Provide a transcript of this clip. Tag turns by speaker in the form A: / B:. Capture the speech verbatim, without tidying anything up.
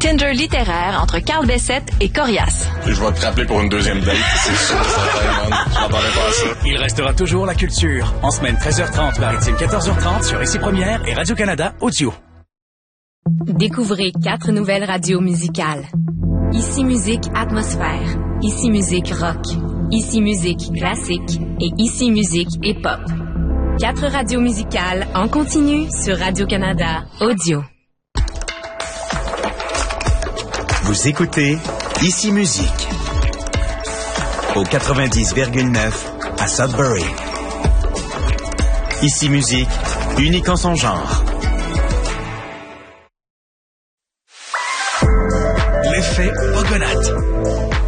A: Tinder littéraire entre Carl Bessette et Corias.
B: Je vais te rappeler pour une deuxième date, c'est sûr, certain, man. Je m'attendais pas à ça.
C: Il restera toujours la culture. En semaine treize heures trente, maritime quatorze heures trente sur Ici Première et Radio-Canada Audio.
D: Découvrez quatre nouvelles radios musicales. Ici Musique Atmosphère, Ici Musique Rock, Ici Musique Classique et Ici Musique Hip-Hop. Quatre radios musicales en continu sur Radio-Canada Audio.
E: Vous écoutez Ici Musique au quatre-vingt-dix virgule neuf à Sudbury. Ici Musique, unique en son genre.